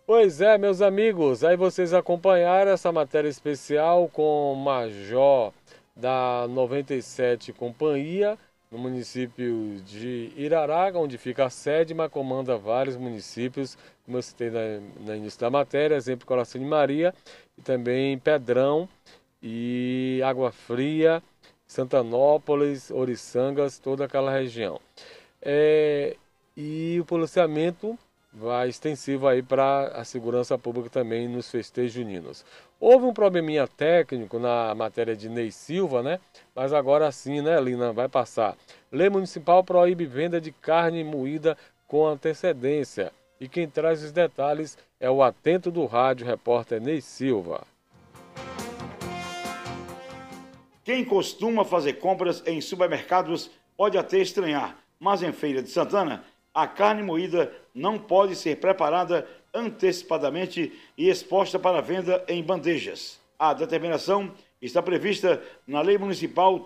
Pois é, meus amigos, aí vocês acompanharam essa matéria especial com o Major da 97 Companhia, no município de Iraraga, onde fica a sede, mas comanda vários municípios, como eu citei no início da matéria, exemplo Coração de Maria, e também Pedrão e Água Fria, Santanópolis, Oriçangas, toda aquela região. E o policiamento vai extensivo aí para a segurança pública também nos festejos juninos. Houve um probleminha técnico na matéria de Ney Silva, né? Mas agora sim, né, Lina, vai passar. Lei municipal proíbe venda de carne moída com antecedência. E quem traz os detalhes é o atento do rádio, repórter Ney Silva. Quem costuma fazer compras em supermercados pode até estranhar, mas em Feira de Santana, a carne moída não pode ser preparada antecipadamente e exposta para venda em bandejas. A determinação está prevista na Lei Municipal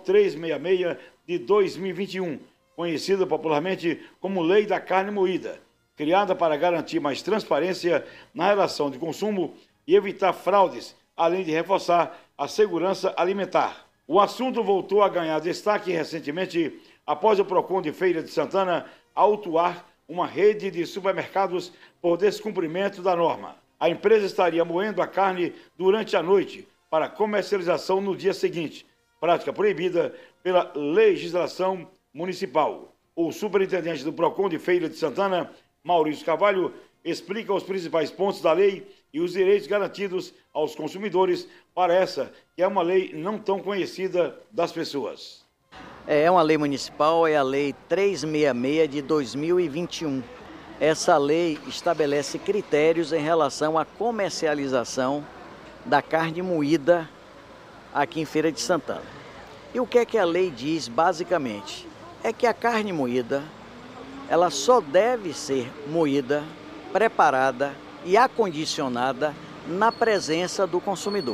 366 de 2021, conhecida popularmente como Lei da Carne Moída, criada para garantir mais transparência na relação de consumo e evitar fraudes, além de reforçar a segurança alimentar. O assunto voltou a ganhar destaque recentemente após o PROCON de Feira de Santana autuar uma rede de supermercados por descumprimento da norma. A empresa estaria moendo a carne durante a noite para comercialização no dia seguinte, prática proibida pela legislação municipal. O superintendente do PROCON de Feira de Santana, Maurício Carvalho, explica os principais pontos da lei e os direitos garantidos aos consumidores para essa, que é uma lei não tão conhecida das pessoas. É uma lei municipal, é a Lei 366 de 2021. Essa lei estabelece critérios em relação à comercialização da carne moída aqui em Feira de Santana. E o que é que a lei diz basicamente? É que a carne moída, ela só deve ser moída, preparada e acondicionada na presença do consumidor.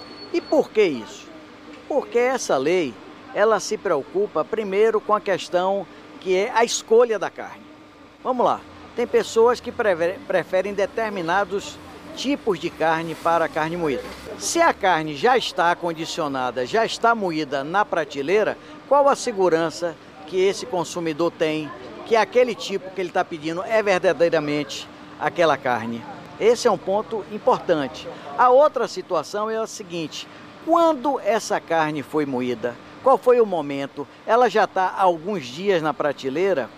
E por que isso? Porque essa lei, ela se preocupa primeiro com a questão que é a escolha da carne. Vamos lá, tem pessoas que preferem determinados tipos de carne para a carne moída. Se a carne já está acondicionada, já está moída na prateleira, qual a segurança que esse consumidor tem que aquele tipo que ele está pedindo é verdadeiramente aquela carne? Esse é um ponto importante. A outra situação é a seguinte: quando essa carne foi moída, qual foi o momento? Ela já está há alguns dias na prateleira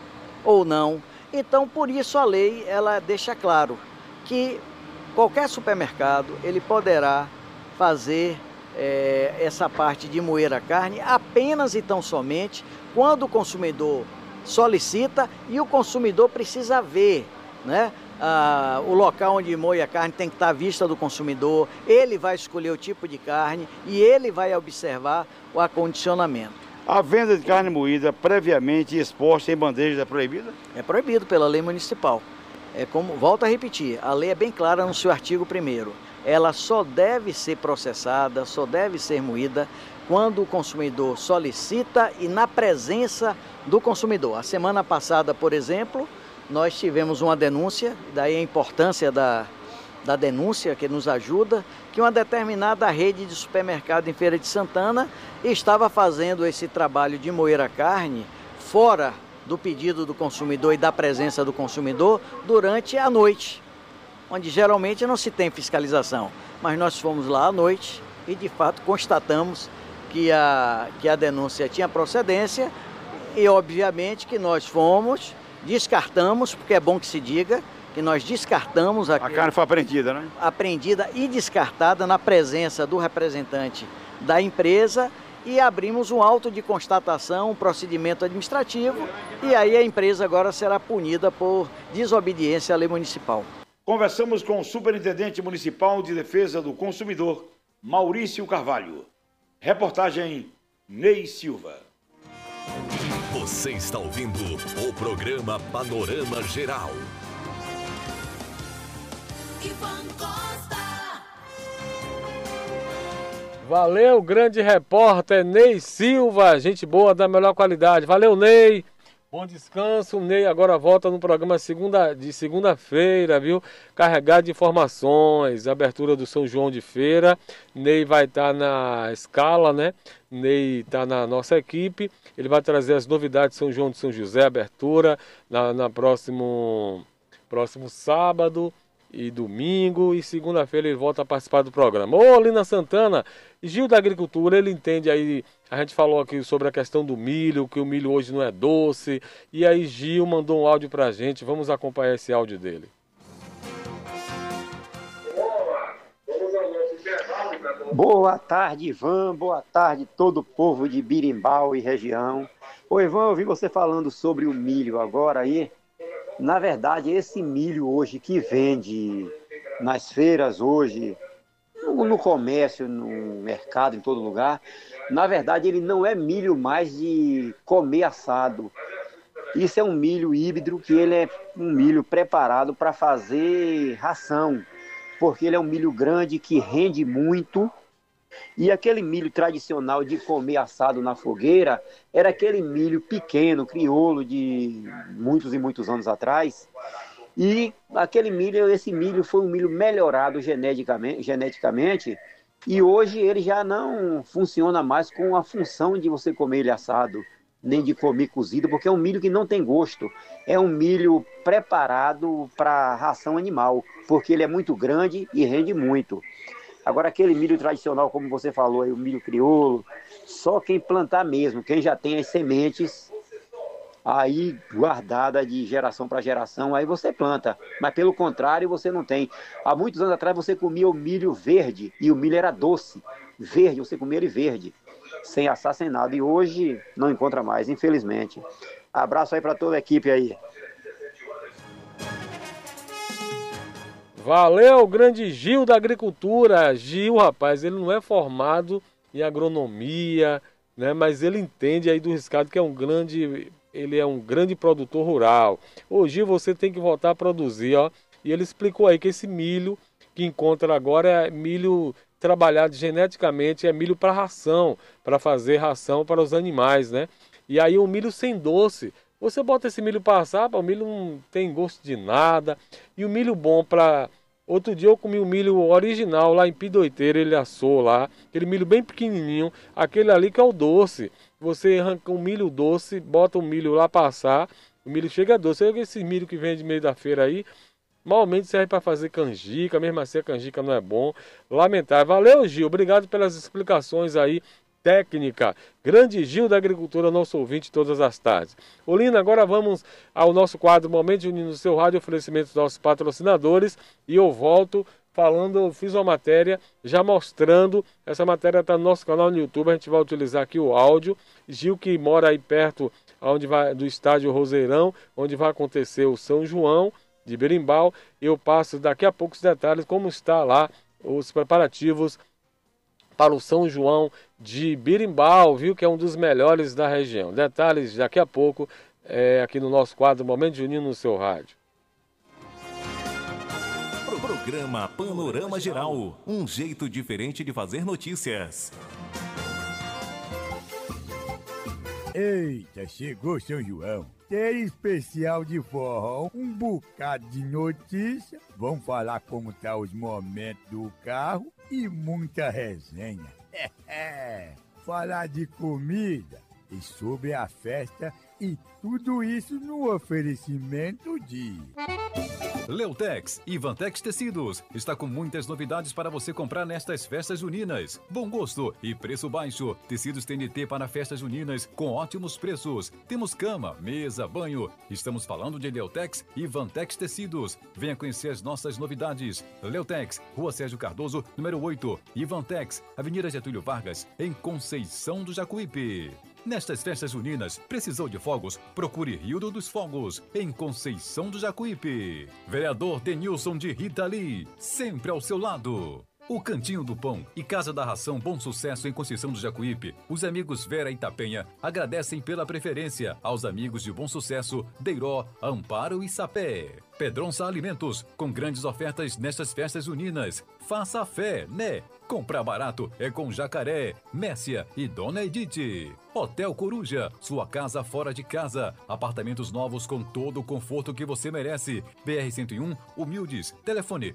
ou não? Então, por isso a lei ela deixa claro que qualquer supermercado ele poderá fazer essa parte de moer a carne apenas e tão somente quando o consumidor solicita e o consumidor precisa ver, né? O local onde moe a carne tem que estar à vista do consumidor, ele vai escolher o tipo de carne e ele vai observar o acondicionamento. A venda de carne moída previamente exposta em bandeja é proibida? É proibido pela lei municipal. Volto a repetir, a lei é bem clara no seu artigo 1º. Ela só deve ser processada, só deve ser moída quando o consumidor solicita e na presença do consumidor. A semana passada, por exemplo, nós tivemos uma denúncia, daí a importância da denúncia que nos ajuda, que uma determinada rede de supermercado em Feira de Santana estava fazendo esse trabalho de moer a carne fora do pedido do consumidor e da presença do consumidor durante a noite, onde geralmente não se tem fiscalização. Mas nós fomos lá à noite e de fato constatamos que a denúncia tinha procedência e obviamente que nós fomos, descartamos, porque é bom que se diga, que nós descartamos a carne foi apreendida, né? Apreendida e descartada na presença do representante da empresa e abrimos um auto de constatação, um procedimento administrativo e aí a empresa agora será punida por desobediência à lei municipal. Conversamos com o Superintendente Municipal de Defesa do Consumidor, Maurício Carvalho. Reportagem Ney Silva. Você está ouvindo o programa Panorama Geral. Valeu, grande repórter Ney Silva, gente boa da melhor qualidade. Valeu, Ney. Bom descanso, Ney agora volta no programa de segunda-feira, viu? Carregado de informações, abertura do São João de Feira. Ney vai estar na escala, né? Ney está na nossa equipe. Ele vai trazer as novidades de São João de São José, abertura na próximo sábado e domingo, e segunda-feira ele volta a participar do programa. Ô, Lina Santana, Gil da Agricultura, ele entende aí, a gente falou aqui sobre a questão do milho, que o milho hoje não é doce, e aí Gil mandou um áudio pra gente, vamos acompanhar esse áudio dele. Boa tarde, Ivan, boa tarde todo o povo de Birimbau e região. Ô Ivan, eu ouvi você falando sobre o milho agora aí. Na verdade, esse milho hoje que vende nas feiras hoje, no comércio, no mercado, em todo lugar, na verdade ele não é milho mais de comer assado. Isso é um milho híbrido, que ele é um milho preparado para fazer ração, porque ele é um milho grande que rende muito. E aquele milho tradicional de comer assado na fogueira era aquele milho pequeno, crioulo de muitos e muitos anos atrás. E esse milho foi um milho melhorado geneticamente, e hoje ele já não funciona mais com a função de você comer ele assado, nem de comer cozido, porque é um milho que não tem gosto. É um milho preparado para ração animal, porque ele é muito grande e rende muito. Agora, aquele milho tradicional, como você falou aí, o milho crioulo, só quem plantar mesmo, quem já tem as sementes aí guardada de geração para geração, aí você planta. Mas pelo contrário, você não tem. Há muitos anos atrás você comia o milho verde, e o milho era doce. Verde, você comia ele verde, sem assar, sem nada. E hoje não encontra mais, infelizmente. Abraço aí para toda a equipe aí. Valeu, grande Gil da Agricultura. Gil, rapaz, ele não é formado em agronomia, né? Mas ele entende aí do riscado, que ele é um grande produtor rural. Ô, Gil, você tem que voltar a produzir, ó. E ele explicou aí que esse milho que encontra agora é milho trabalhado geneticamente, é milho para ração, para fazer ração para os animais, né? E aí um milho sem doce. Você bota esse milho para assar, o milho não tem gosto de nada. E o milho bom para... Outro dia eu comi o milho original lá em Pidoiteira, ele assou lá. Aquele milho bem pequenininho, aquele ali que é o doce. Você arranca um milho doce, bota o milho lá para assar, o milho chega doce. Esse milho que vem de meio da feira aí, normalmente serve para fazer canjica, mesmo assim a canjica não é bom. Lamentável. Valeu, Gil, obrigado pelas explicações aí. Técnica. Grande Gil da Agricultura, nosso ouvinte todas as tardes. Olina, agora vamos ao nosso quadro Momento de Unindo no Seu Rádio, oferecimento dos nossos patrocinadores, e eu volto falando, eu fiz uma matéria já mostrando, essa matéria está no nosso canal no YouTube, a gente vai utilizar aqui o áudio. Gil, que mora aí perto do estádio Roseirão, onde vai acontecer o São João de Berimbau, eu passo daqui a pouco os detalhes, como está lá os preparativos para o São João de Birimbau, viu, que é um dos melhores da região. Detalhes daqui a pouco, aqui no nosso quadro Momento Junino no seu rádio. Programa Panorama Geral, um jeito diferente de fazer notícias. Eita, chegou São João. Tem especial de forró, um bocado de notícia. Vamos falar como tá os momentos do carro e muita resenha. Falar de comida e sobre a festa, e tudo isso no oferecimento de... Leutex e Vantex Tecidos está com muitas novidades para você comprar nestas festas juninas. Bom gosto e preço baixo. Tecidos TNT para festas juninas com ótimos preços. Temos cama, mesa, banho. Estamos falando de Leutex e Vantex Tecidos. Venha conhecer as nossas novidades. Leutex, Rua Sérgio Cardoso, número 8. E Vantex, Avenida Getúlio Vargas, em Conceição do Jacuípe. Nestas festas juninas, precisou de fogos? Procure Rio dos Fogos, em Conceição do Jacuípe. Vereador Denilson de Rita Lee, sempre ao seu lado. O Cantinho do Pão e Casa da Ração Bom Sucesso em Conceição do Jacuípe. Os amigos Vera e Tapenha agradecem pela preferência aos amigos de Bom Sucesso, Deiró, Amparo e Sapé. Pedronça Alimentos, com grandes ofertas nestas festas juninas. Faça a fé, né? Comprar barato é com Jacaré, Mércia e Dona Edith. Hotel Coruja, sua casa fora de casa. Apartamentos novos com todo o conforto que você merece. BR-101, Humildes. Telefone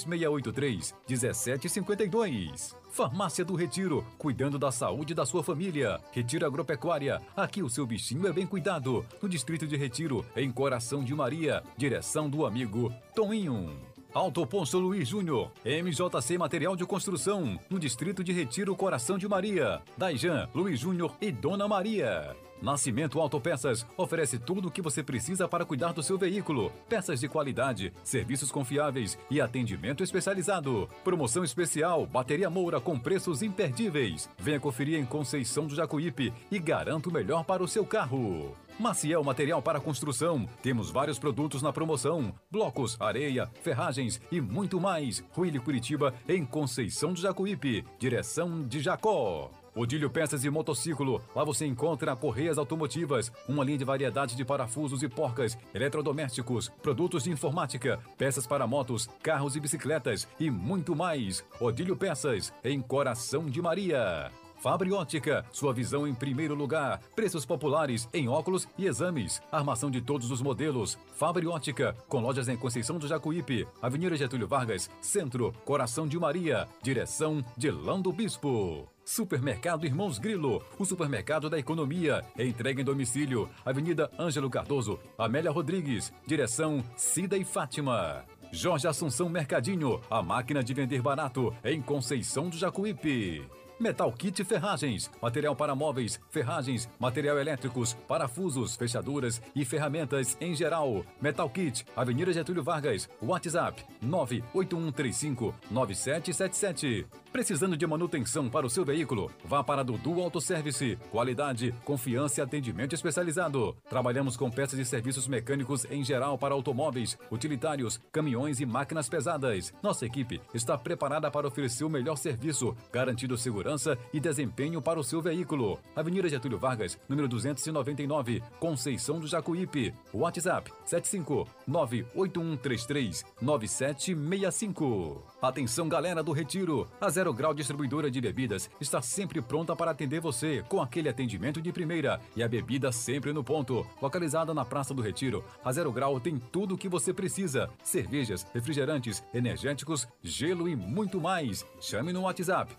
3683-1752. Farmácia do Retiro, cuidando da saúde da sua família. Retiro Agropecuária, aqui o seu bichinho é bem cuidado. No distrito de Retiro, em Coração de Maria. Direção do amigo Toninho. Autoposto Luiz Júnior, MJC Material de Construção, no distrito de Retiro, Coração de Maria. Daijan, Luiz Júnior e Dona Maria. Nascimento Autopeças oferece tudo o que você precisa para cuidar do seu veículo. Peças de qualidade, serviços confiáveis e atendimento especializado. Promoção especial, bateria Moura com preços imperdíveis. Venha conferir em Conceição do Jacuípe e garanta o melhor para o seu carro. Maciel Material para Construção. Temos vários produtos na promoção. Blocos, areia, ferragens e muito mais. Ruílio Curitiba, em Conceição do Jacuípe. Direção de Jacó. Odílio Peças e Motociclo. Lá você encontra correias automotivas, uma linha de variedade de parafusos e porcas, eletrodomésticos, produtos de informática, peças para motos, carros e bicicletas e muito mais. Odílio Peças, em Coração de Maria. Fabri Ótica, sua visão em primeiro lugar. Preços populares em óculos e exames. Armação de todos os modelos. Fabri Ótica, com lojas em Conceição do Jacuípe, Avenida Getúlio Vargas, Centro, Coração de Maria. Direção de Lando Bispo. Supermercado Irmãos Grilo, o supermercado da economia. Entrega em domicílio. Avenida Ângelo Cardoso, Amélia Rodrigues. Direção Cida e Fátima. Jorge Assunção Mercadinho, a máquina de vender barato, em Conceição do Jacuípe. Metal Kit Ferragens, material para móveis, ferragens, material elétricos, parafusos, fechaduras e ferramentas em geral. Metal Kit, Avenida Getúlio Vargas, WhatsApp 98135-9777. Precisando de manutenção para o seu veículo? Vá para Dudu Autoservice. Qualidade, confiança e atendimento especializado. Trabalhamos com peças e serviços mecânicos em geral para automóveis, utilitários, caminhões e máquinas pesadas. Nossa equipe está preparada para oferecer o melhor serviço, garantindo segurança e desempenho para o seu veículo. Avenida Getúlio Vargas, número 299, Conceição do Jacuípe. WhatsApp 75981339765. Atenção, galera do Retiro. A Zero Grau Distribuidora de Bebidas está sempre pronta para atender você com aquele atendimento de primeira e a bebida sempre no ponto. Localizada na Praça do Retiro, a Zero Grau tem tudo o que você precisa: cervejas, refrigerantes, energéticos, gelo e muito mais. Chame no WhatsApp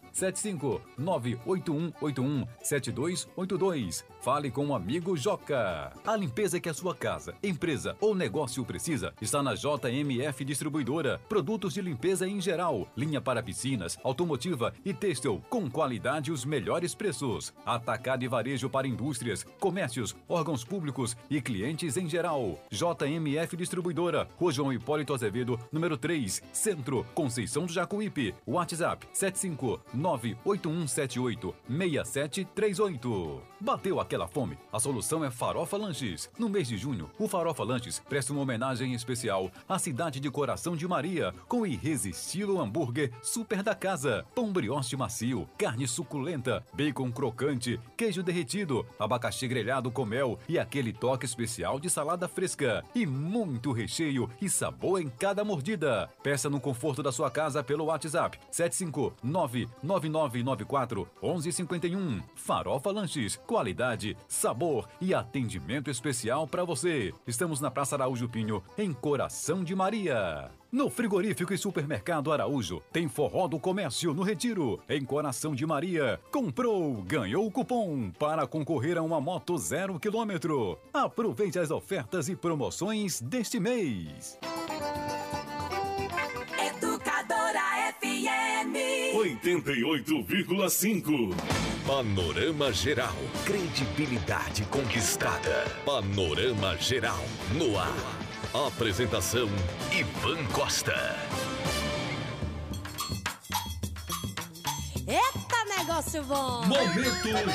75981817282. Fale com o amigo Joca. A limpeza que a sua casa, empresa ou negócio precisa está na JMF Distribuidora. Produtos de limpeza em geral, linha para piscinas, automotiva e têxtil, com qualidade e os melhores preços. Atacado e varejo para indústrias, comércios, órgãos públicos e clientes em geral. JMF Distribuidora, Rua João Hipólito Azevedo, número 3, Centro, Conceição do Jacuípe. WhatsApp 75981786738. Bateu aquela fome? A solução é Farofa Lanches. No mês de junho, o Farofa Lanches presta uma homenagem especial à cidade de Coração de Maria, com o irresistível hambúrguer super da casa, pão brioche macio, carne suculenta, bacon crocante, queijo derretido, abacaxi grelhado com mel e aquele toque especial de salada fresca. E muito recheio e sabor em cada mordida. Peça no conforto da sua casa pelo WhatsApp 75999941151. Farofa Lanches, qualidade, sabor e atendimento especial para você. Estamos na Praça Araújo Pinho, em Coração de Maria. No Frigorífico e Supermercado Araújo, tem Forró do Comércio no Retiro, em Coração de Maria. Comprou, ganhou o cupom para concorrer a uma moto 0 km. Aproveite as ofertas e promoções deste mês. Educadora FM 88,5. Panorama Geral. Credibilidade conquistada. Panorama Geral no ar. Apresentação: Ivan Costa. Eita, negócio bom! Momento